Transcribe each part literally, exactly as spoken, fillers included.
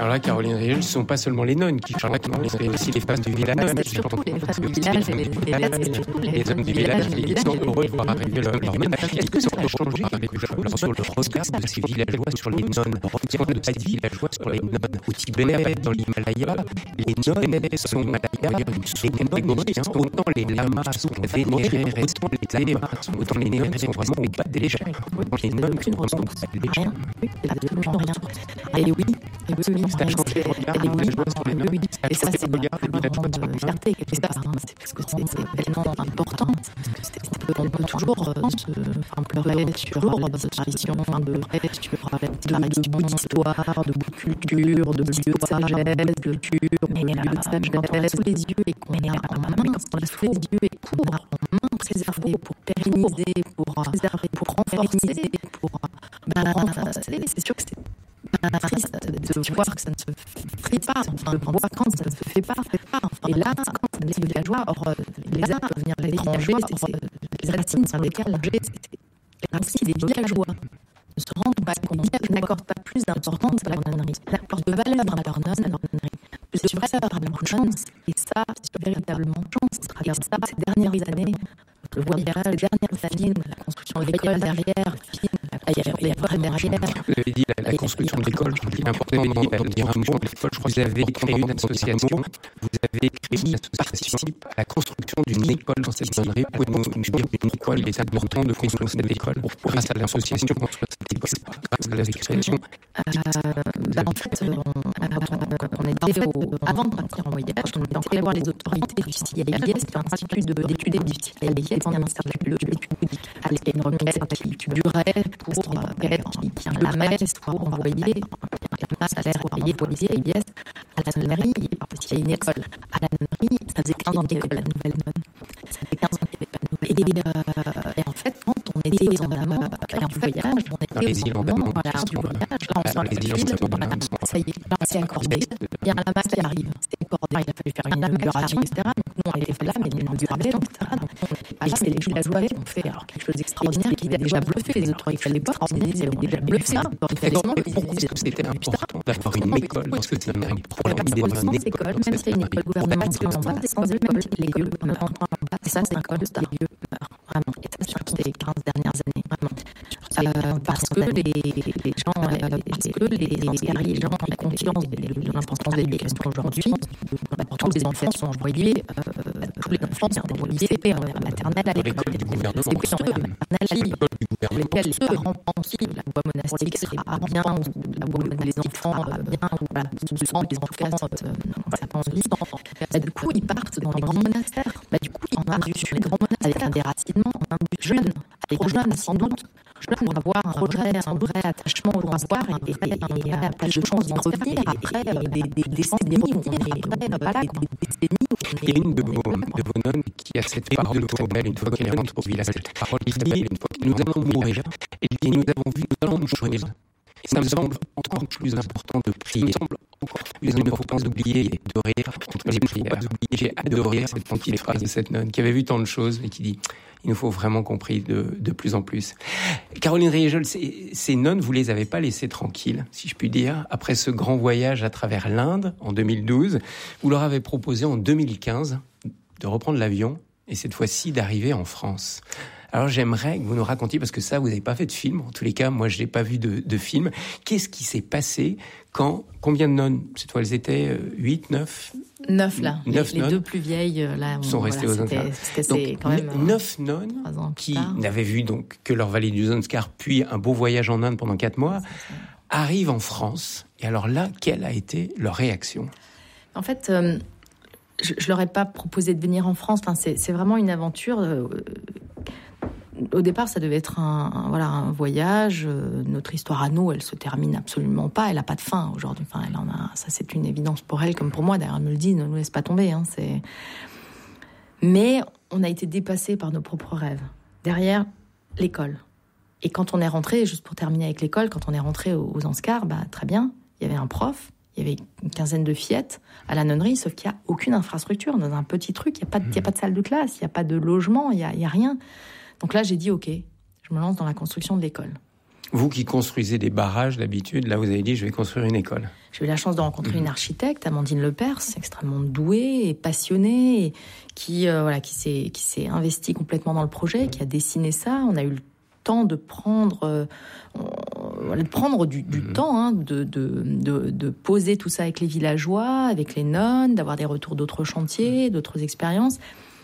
Alors là, Caroline Riegel, ce ne sont pas seulement les nonnes qui chantent, c'est aussi les femmes du village. C'est surtout les femmes du village et les, les, les hommes du village qui sont heureux de voir arriver leur nonne. Est-ce que ça a changé quelque chose sur le regard de ces villageois sur les nonnes? Si on ne pas dit villageois sur les nonnes au Tibet, dans l'Himalaya, les nonnes sont une cérémonie. Autant les lamas sont vénérés, respectés, autant les nonnes sont vraiment au bas de l'échelle. Les nonnes sont vraiment au bas de l'échelle. Absolument rien. Et oui, et oui, oui, ça a changé le regard des villageois sur les nonnes. Et ça, c'est ma plus grande fierté, quelque part, hein, c'est parce que c'est tellement important. On peut toujours euh, se, enfin, pleurer sur la disparition, enfin, de disparition d'histoire, de culture, de lieux de sagesse, de culture, mais quand on l'a sous les yeux et qu'on est en main, quand on l'a sous les yeux et qu'on a en main, préserver, pour pérenniser, pour préserver, pour renforcer, pour... Bah, c'est sûr que c'est triste de voir que ça ne se fait pas, enfin, de voir quand ça ne se fait pas, fait pas. Et là, quand les villageois, or, les arts peuvent venir l'étranger, les racines sur lesquelles là aussi les villageois ne se rendent pas compte, n'accordent pas plus d'importance à la nonnerie, n'accordent de valeur à leur nonnerie, plus de valeur à leur chance. Et ça, c'est véritablement chance. Et ça, ces dernières années, le voyage, les dernières années, la construction de l'école derrière, il y a vraiment derrière. Vous avez dit la, la construction de l'école, je trouve qu'il est important de dire un mot de l'école. Je crois que vous avez créé une association, vous avez créé une association à la construction d'une école dans cette nonnerie. Pouvez-vous nous dire une école, il est important de construire cette école grâce à l'association, construire cette école, grâce à la création. Euh, bah en fait, on, on était au, avant de partir en voyage, on était allé voir les autorités du C I A I S, c'est un institut d'études du C I A I S, on a installé l'étude avec une requête qui durait pour qui a la messe pour envoyer un salaire payé pour les C I A I S à la nonnerie, parce qu'il y a une école. À la nonnerie, ça faisait quinze ans qu'il y avait pas de nouvelle nonne. Ça faisait quinze ans qu'il n'y avait pas de nouvelle. Et, euh, et en fait, quand on était en amont, en voyage, on était au moment, voilà, du voyage, là on sort le fil, ça y est, là c'est accordé. Il y a un lama qui arrive, c'est accordé, il a fallu faire une inauguration, et cetera. Donc nous on était là, mais l'inaugurable, et cetera. Donc ah, là, c'est les villageois qui ont fait alors, quelque chose d'extraordinaire qui a déjà bluffé les autorités à l'époque. Ils avaient déjà bluffé. Pourquoi est-ce que c'était important d'avoir une école dans cette nonnerie? Pour l'idée de une école, même s'il y a une école gouvernementale en bas, sans école, les lieux en bas, ça c'est un école de lieux vraiment. Et ça sur les quinze dernières années, vraiment. Euh, parce que les, les gens, euh, parce que les, les, les gens ont conscience de l'importance de l'éducation aujourd'hui. Bah, tous les enfants sont envoyés, euh, tous les enfants sont envoyés à maternelle à l'école. C'est plutôt à maternelle pour lesquels les parents pensent que la voie monastique sera bien, ou la voie des enfants bien, ou voilà, se sentent les enfants, ça pense vite. Bah, du coup, ils partent dans les grands monastères. Bah, du coup, ils partent sur les grands monastères avec un déracinement, un but jeune, avec jeunes sans doute, pour avoir un vrai, un vrai attachement au savoir et, et, et, et à pas de chance d'en revenir après des, des, des décennies où on est après, voilà, des décennies où on est... Il y a une de vos, de vos nonnes qui a cette parole pour elle une fois qu'elle rentre au village. Cette parole qui dit, une fois que nous allons mourir, elle dit, nous avons vu, nous allons mourir. Et ça me semble encore plus important de prier. Ça me semble encore plus important d'oublier et de rire. En tout cas, j'ai pas d'oublier, j'ai adoré cette petite phrase de cette nonne qui avait vu tant de choses et qui dit, il nous faut vraiment qu'on prie de, de plus en plus. Caroline Riegel, ces, ces nonnes, vous les avez pas laissées tranquilles, si je puis dire. Après ce grand voyage à travers l'Inde en deux mille douze, vous leur avez proposé en deux mille quinze de reprendre l'avion et cette fois-ci d'arriver en France. Alors j'aimerais que vous nous racontiez, parce que ça, vous n'avez pas fait de film. En tous les cas, moi, je n'ai pas vu de, de film. Qu'est-ce qui s'est passé quand... Combien de nonnes? Cette fois, elles étaient huit, neuf Neuf, là. neuf les, les deux plus vieilles, là... sont restées aux Zanskar. Donc, quand même, neuf nonnes qui n'avaient vu donc que leur vallée du Zanskar, puis un beau voyage en Inde pendant quatre mois, arrivent en France. Et alors là, quelle a été leur réaction? En fait... Euh... Je ne leur ai pas proposé de venir en France. Enfin, c'est, c'est vraiment une aventure. Euh, au départ, ça devait être un, un, voilà, un voyage. Euh, notre histoire à nous, elle se termine absolument pas. Elle n'a pas de fin aujourd'hui. Enfin, elle en a, ça, c'est une évidence pour elle comme pour moi. D'ailleurs, elle me le dit, ne nous laisse pas tomber. Hein, c'est... Mais on a été dépassés par nos propres rêves. Derrière, l'école. Et quand on est rentré, juste pour terminer avec l'école, quand on est rentré aux, aux Zanskar, bah, très bien, il y avait un prof. Il y avait une quinzaine de fillettes à la nonnerie, sauf qu'il n'y a aucune infrastructure. Dans un petit truc, il n'y a, mmh. a pas de salle de classe, il n'y a pas de logement, il n'y a, a rien. Donc là, j'ai dit, OK, je me lance dans la construction de l'école. Vous qui construisez des barrages d'habitude, là vous avez dit je vais construire une école. J'ai eu la chance de rencontrer mmh. une architecte, Amandine Lepers, extrêmement douée et passionnée, et qui, euh, voilà, qui, s'est, qui s'est investie complètement dans le projet, qui a dessiné ça. On a eu le temps de prendre, euh, de prendre du, du mmh. temps, hein, de, de, de, de poser tout ça avec les villageois, avec les nonnes, d'avoir des retours d'autres chantiers, d'autres expériences.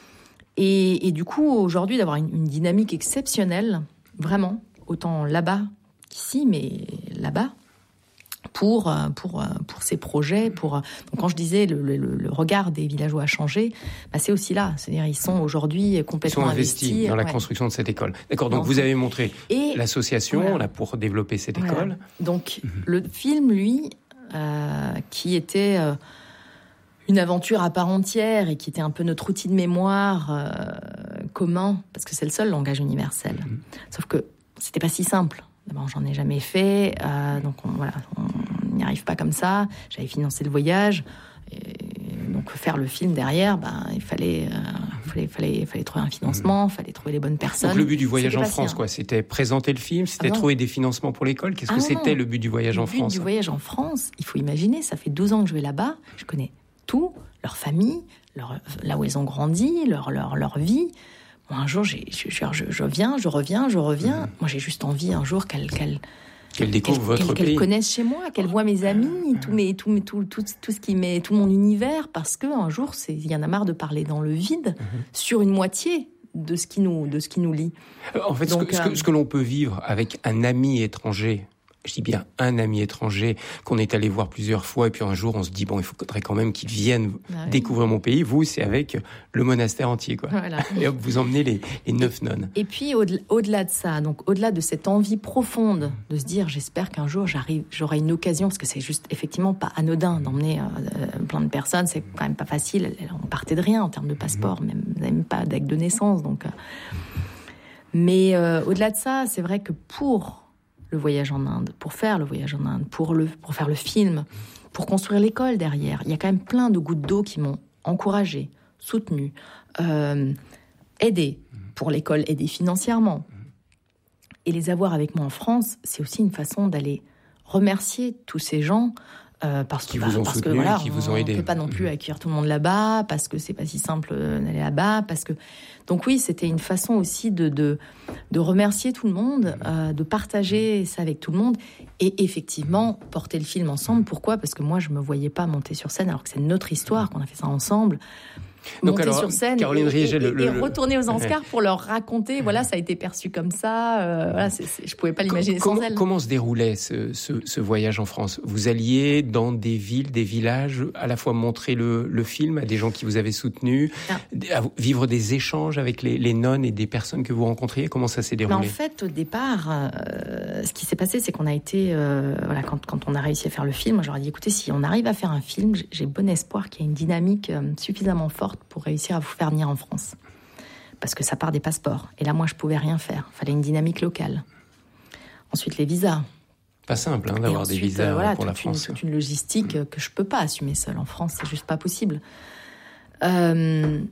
Et, et du coup, aujourd'hui, d'avoir une, une dynamique exceptionnelle, vraiment, autant là-bas qu'ici, mais là-bas, pour, pour, pour ces projets. Pour... Donc, quand je disais le, le, le regard des villageois a changé, bah c'est aussi là. C'est-à-dire ils sont aujourd'hui complètement ils sont investis, investis dans la ouais. construction de cette école. D'accord, donc non, vous avez montré et l'association voilà. là, pour développer cette école. Voilà. Donc, mm-hmm. le film, lui, euh, qui était... Euh, une aventure à part entière et qui était un peu notre outil de mémoire euh, commun, parce que c'est le seul langage universel. Mmh. Sauf que c'était pas si simple. D'abord, j'en ai jamais fait, euh, donc on, voilà, on n'y arrive pas comme ça. J'avais financé le voyage, et donc faire le film derrière, ben il fallait, euh, fallait, fallait, fallait trouver un financement, il mmh. fallait trouver les bonnes personnes. Donc le but du voyage en France, quoi, c'était présenter le film, c'était ah trouver des financements pour l'école. Qu'est-ce ah que c'était non. le but du voyage le en France ? Le but du voyage en France, il faut imaginer, ça fait douze ans que je vais là-bas, je connais tout, leur famille, leur, là où ils ont grandi, leur, leur, leur vie. Moi, un jour, j'ai, je, je, je viens, je reviens, je reviens. Mmh. Moi, j'ai juste envie un jour qu'elle, qu'elle, qu'elle découvre qu'elle, votre qu'elle, pays. Qu'elle connaisse chez moi, qu'elle voit mes amis, tout, mes, tout, mes, tout, tout, tout, ce qui met, tout mon univers, parce qu'un jour, il y en a marre de parler dans le vide mmh. sur une moitié de ce qui nous, de ce qui nous lie. En fait, Donc, ce, que, euh, ce, que, ce que l'on peut vivre avec un ami étranger, je dis bien un ami étranger qu'on est allé voir plusieurs fois et puis un jour on se dit bon il faudrait quand même qu'il vienne bah oui. découvrir mon pays. Vous c'est avec le monastère entier quoi. Voilà. Et hop, vous emmenez les, les neuf nonnes. Et puis au-delà, au-delà de ça, donc au-delà de cette envie profonde de se dire j'espère qu'un jour j'arrive, j'aurai une occasion parce que c'est juste effectivement pas anodin d'emmener euh, plein de personnes, c'est quand même pas facile. On partait de rien en termes de passeport, même même pas d'acte de naissance donc. Euh... Mais euh, au-delà de ça, c'est vrai que pour le voyage en Inde, pour faire le voyage en Inde, pour, le, pour faire le film, pour construire l'école derrière. Il y a quand même plein de gouttes d'eau qui m'ont encouragée, soutenue, euh, aidée pour l'école, aidée financièrement. Et les avoir avec moi en France, c'est aussi une façon d'aller remercier tous ces gens euh, parce qui que, vous bah, ont parce soutenu, que voilà, qui on, vous ont aidé. On ne peut pas non plus accueillir tout le monde là-bas, parce que c'est pas si simple d'aller là-bas, parce que donc oui, c'était une façon aussi de de, de remercier tout le monde, euh, de partager ça avec tout le monde, et effectivement porter le film ensemble. Pourquoi ? Parce que moi, je me voyais pas monter sur scène, alors que c'est notre histoire, qu'on a fait ça ensemble. Donc monter alors, sur scène Caroline et, Riegel, et, et, le, et le, retourner aux Oscars pour leur raconter, voilà, ça a été perçu comme ça, euh, voilà, c'est, c'est, je pouvais pas l'imaginer comment, sans elle. Comment se déroulait ce, ce, ce voyage en France ? Vous alliez dans des villes, des villages, à la fois montrer le, le film à des gens qui vous avaient soutenu, ah. vivre des échanges avec les, les nonnes et des personnes que vous rencontriez. Comment ça s'est déroulé ? Mais en fait, au départ, euh, ce qui s'est passé, c'est qu'on a été, euh, voilà, quand, quand on a réussi à faire le film, moi, j'aurais dit, écoutez, si on arrive à faire un film, j'ai, j'ai bon espoir qu'il y ait une dynamique euh, suffisamment forte pour réussir à vous faire venir en France. Parce que ça part des passeports. Et là, moi, je pouvais rien faire. Il fallait une dynamique locale. Ensuite, les visas. Pas simple hein, d'avoir ensuite, des visas euh, voilà, pour la une, France. Toute une logistique mmh. que je peux pas assumer seule. En France, c'est juste pas possible. Euh,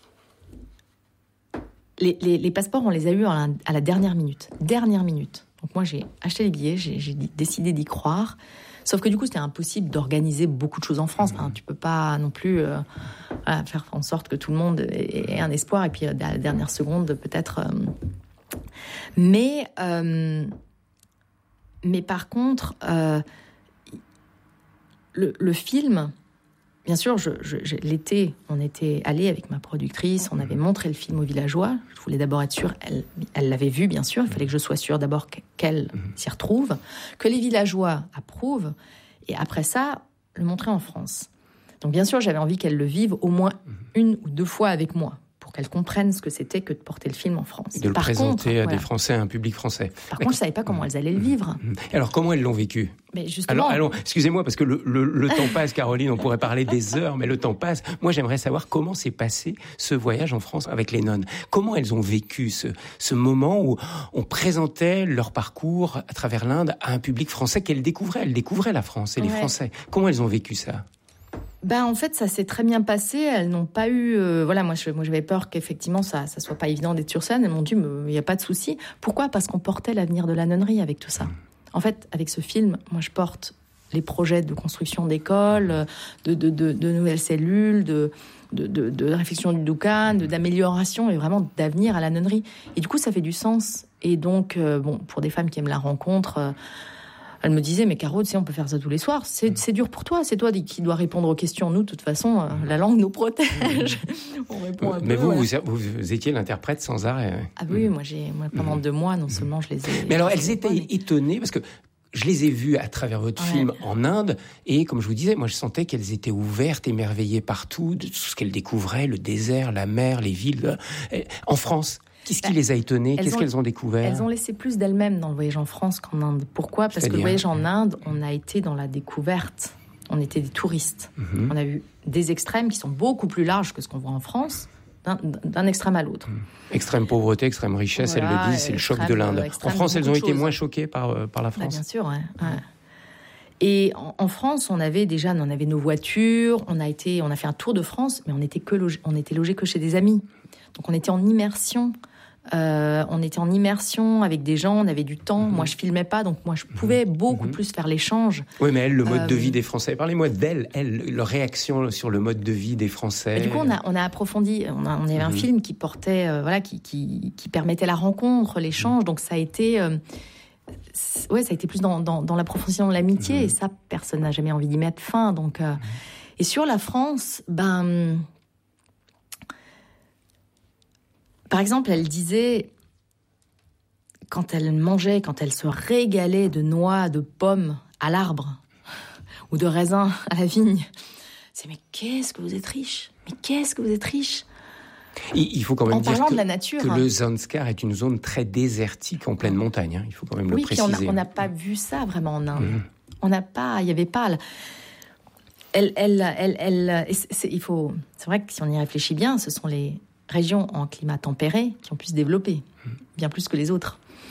les, les, les passeports, on les a eus à la, à la dernière minute. Dernière minute. Donc moi, j'ai acheté les billets, j'ai, j'ai décidé d'y croire. Sauf que du coup, c'était impossible d'organiser beaucoup de choses en France. Enfin, tu peux pas non plus euh, voilà, faire en sorte que tout le monde ait un espoir et puis à la dernière seconde, peut-être. Euh... Mais, euh... mais par contre, euh... le, le film, bien sûr, je, je, je, l'été, on était allé avec ma productrice, on avait montré le film aux villageois. Je voulais d'abord être sûre, elle, elle l'avait vu, bien sûr. Il fallait que je sois sûre d'abord qu'elle s'y retrouve, que les villageois approuvent, et après ça, le montrer en France. Donc bien sûr, j'avais envie qu'elle le vive au moins une ou deux fois avec moi, pour qu'elle comprenne ce que c'était que de porter le film en France. Et de le Par présenter contre, à voilà. des Français, à un public français. Par contre, je ne savais pas comment elles allaient le vivre. Et alors, comment elles l'ont vécu ? Mais justement... Alors, allons, excusez-moi, parce que le, le, le temps passe, Caroline, on pourrait parler des heures, mais le temps passe. Moi, j'aimerais savoir comment s'est passé ce voyage en France avec les nonnes. Comment elles ont vécu ce, ce moment où on présentait leur parcours à travers l'Inde à un public français qu'elles découvraient. Elles découvraient la France et les ouais. Français. Comment elles ont vécu ça ? Ben, en fait, ça s'est très bien passé. Elles n'ont pas eu... Euh, voilà, moi, je, moi, j'avais peur qu'effectivement, ça ça soit pas évident d'être sur scène. Elles m'ont dit, il n'y a pas de souci. Pourquoi ? Parce qu'on portait l'avenir de la nonnerie avec tout ça. En fait, avec ce film, moi, je porte les projets de construction d'écoles, de, de, de, de nouvelles cellules, de, de, de, de réflexion du Doukhane, de, d'amélioration et vraiment d'avenir à la nonnerie. Et du coup, ça fait du sens. Et donc, euh, bon, pour des femmes qui aiment la rencontre... Euh, Elle me disait, mais Caro, tu sais, on peut faire ça tous les soirs. C'est, c'est dur pour toi. C'est toi qui dois répondre aux questions. Nous, de toute façon, euh, la langue nous protège. On répond un mais peu, vous, voilà. vous, vous étiez l'interprète sans arrêt. Ah oui, moi, j'ai, moi, pendant mmh. deux mois, non seulement je les ai... Mais alors, elles étaient mais... étonnées, parce que je les ai vues à travers votre ouais. film en Inde, et comme je vous disais, moi, je sentais qu'elles étaient ouvertes, émerveillées partout, de tout ce qu'elles découvraient, le désert, la mer, les villes. En France... Qu'est-ce qui les a étonnées ? Qu'est-ce ont, qu'elles ont découvert ? Elles ont laissé plus d'elles-mêmes dans le voyage en France qu'en Inde. Pourquoi ? Parce C'est-à-dire que le voyage en Inde, on a été dans la découverte. On était des touristes. Mm-hmm. On a vu des extrêmes qui sont beaucoup plus larges que ce qu'on voit en France, d'un, d'un extrême à l'autre. Mm. Extrême pauvreté, extrême richesse, voilà, elles le disent, c'est extrême, le choc de l'Inde. Extrême, en France, elles ont été choses. moins choquées par, par la France. Bah, bien sûr, ouais. ouais. Et en, en France, on avait déjà, on avait nos voitures, on a été, on a fait un tour de France, mais on était que logé, on était logé que chez des amis. Donc on était en immersion. Euh, on était en immersion avec des gens, on avait du temps. Mmh. Moi, je filmais pas, donc moi, je pouvais beaucoup mmh. plus faire l'échange. Oui, mais elle, le mode euh, de vie des Français. Parlez-moi d'elle, elle, leur réaction sur le mode de vie des Français. Du coup, on a, on a approfondi. On, a, on avait mmh. un film qui portait, euh, voilà, qui, qui, qui permettait la rencontre, l'échange. Mmh. Donc, ça a été, euh, ouais, ça a été plus dans, dans, dans l'approfondissement de l'amitié. Mmh. Et ça, personne n'a jamais envie d'y mettre fin. Donc, euh, mmh. et sur la France, ben. Par exemple, elle disait, quand elle mangeait, quand elle se régalait de noix, de pommes à l'arbre, ou de raisins à la vigne, c'est mais qu'est-ce que vous êtes riche ? Mais qu'est-ce que vous êtes riche ? Il faut quand même en dire parlant que, de la nature, que hein. le Zanskar est une zone très désertique en pleine montagne. Hein. Il faut quand même oui, le préciser. Oui, on n'a pas vu ça vraiment en Inde. Mmh. On n'a pas, il n'y avait pas... Elle, elle, elle, elle, c'est, c'est, il faut, c'est vrai que si on y réfléchit bien, ce sont les... régions en climat tempéré qui ont pu se développer, bien plus que les autres.